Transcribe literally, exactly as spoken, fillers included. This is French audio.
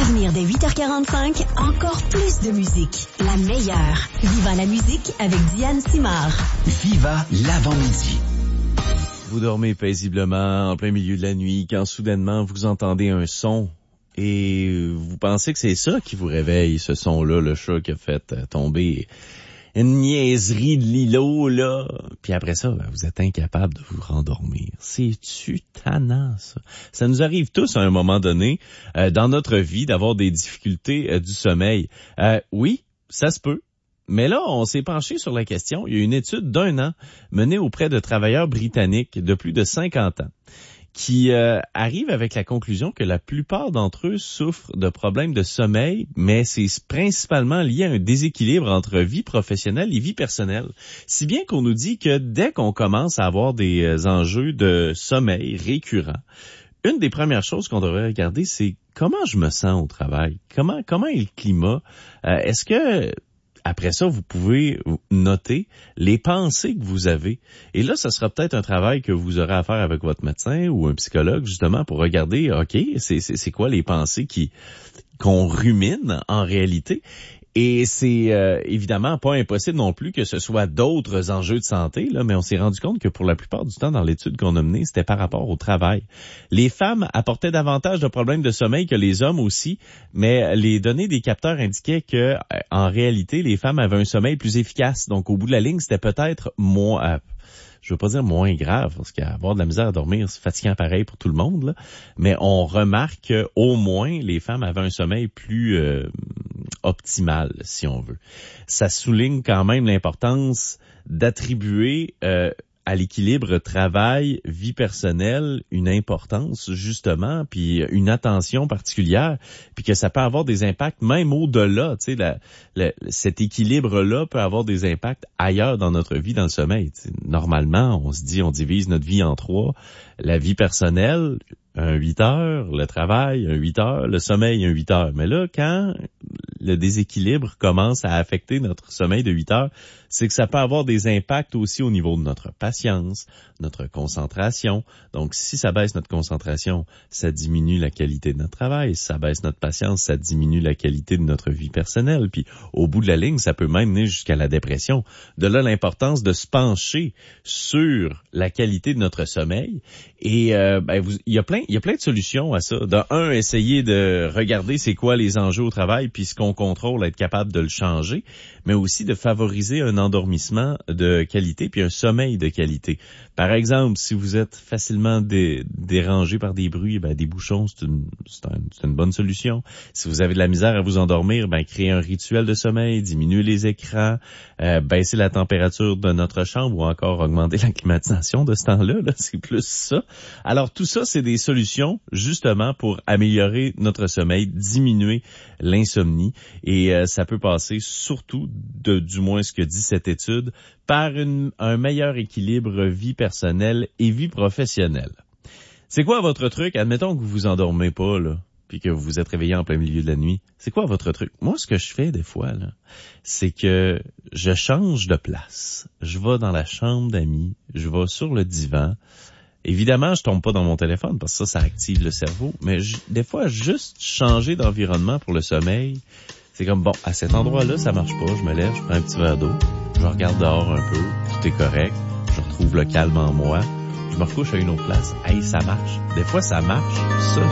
venir dès huit heures quarante-cinq, encore plus de musique. La meilleure. Viva la musique avec Diane Simard. Viva l'avant-midi. Vous dormez paisiblement en plein milieu de la nuit quand soudainement vous entendez un son et vous pensez que c'est ça qui vous réveille, ce son-là, le chat qui a fait tomber une niaiserie de l'îlot, là. Puis après ça, ben, vous êtes incapable de vous rendormir. C'est-tu tannant, ça? Ça nous arrive tous à un moment donné euh, dans notre vie d'avoir des difficultés euh, du sommeil. Euh, oui, ça se peut. Mais là, on s'est penché sur la question. Il y a une étude d'un an menée auprès de travailleurs britanniques de plus de cinquante ans qui euh, arrive avec la conclusion que la plupart d'entre eux souffrent de problèmes de sommeil, mais c'est principalement lié à un déséquilibre entre vie professionnelle et vie personnelle. Si bien qu'on nous dit que dès qu'on commence à avoir des enjeux de sommeil récurrents, une des premières choses qu'on devrait regarder, c'est comment je me sens au travail. Comment comment est le climat? Euh, est-ce que Après ça, vous pouvez noter les pensées que vous avez. Et là, ça sera peut-être un travail que vous aurez à faire avec votre médecin ou un psychologue, justement, pour regarder, OK, c'est, c'est, c'est quoi les pensées qui qu'on rumine en réalité. Et c'est euh, évidemment pas impossible non plus que ce soit d'autres enjeux de santé, là, mais on s'est rendu compte que pour la plupart du temps, dans l'étude qu'on a menée, c'était par rapport au travail. Les femmes apportaient davantage de problèmes de sommeil que les hommes aussi, mais les données des capteurs indiquaient que, en réalité, les femmes avaient un sommeil plus efficace. Donc, au bout de la ligne, c'était peut-être moins... Euh, je veux pas dire moins grave, parce qu'avoir de la misère à dormir, c'est fatigant pareil pour tout le monde, là. Mais on remarque qu'au moins, les femmes avaient un sommeil plus euh, optimal, si on veut. Ça souligne quand même l'importance d'attribuer euh, à l'équilibre travail-vie personnelle une importance, justement, puis une attention particulière, puis que ça peut avoir des impacts même au-delà, tu sais, la, la, cet équilibre-là peut avoir des impacts ailleurs dans notre vie, dans le sommeil. T'sais, normalement, on se dit, on divise notre vie en trois, la vie personnelle, un huit heures, le travail, un huit heures, le sommeil, un huit heures. Mais là, quand le déséquilibre commence à affecter notre sommeil de huit heures, c'est que ça peut avoir des impacts aussi au niveau de notre patience, notre concentration. Donc, si ça baisse notre concentration, ça diminue la qualité de notre travail. Si ça baisse notre patience, ça diminue la qualité de notre vie personnelle. Puis, au bout de la ligne, ça peut même mener jusqu'à la dépression. De là, l'importance de se pencher sur la qualité de notre sommeil. Et euh, ben, vous, il y a plein, il y a plein de solutions à ça. De un, essayer de regarder c'est quoi les enjeux au travail, puis ce qu'on contrôle, être capable de le changer, mais aussi de favoriser un endormissement de qualité puis un sommeil de qualité. Par exemple, si vous êtes facilement dé, dérangé par des bruits, ben des bouchons, c'est une, c'est, un, c'est une bonne solution. Si vous avez de la misère à vous endormir, ben créez un rituel de sommeil, diminuez les écrans, euh, baissez la température de notre chambre ou encore augmenter la climatisation de ce temps-là, là, c'est plus ça. Alors tout ça, c'est des solutions justement pour améliorer notre sommeil, diminuer l'insomnie et euh, ça peut passer surtout, de, du moins ce que dit cette étude, par une, un meilleur équilibre vie personnelle et vie professionnelle. C'est quoi votre truc? Admettons que vous vous endormez pas, là, puis que vous vous êtes réveillé en plein milieu de la nuit. C'est quoi votre truc? Moi, ce que je fais des fois, là, c'est que je change de place. Je vais dans la chambre d'amis, je vais sur le divan. Évidemment, je tombe pas dans mon téléphone parce que ça, ça active le cerveau. Mais je, des fois, juste changer d'environnement pour le sommeil, c'est comme, bon, à cet endroit-là, ça marche pas. Je me lève, je prends un petit verre d'eau, je regarde dehors un peu, tout est correct, je retrouve le calme en moi, je me recouche à une autre place. Hey, ça marche. Des fois, ça marche, ça.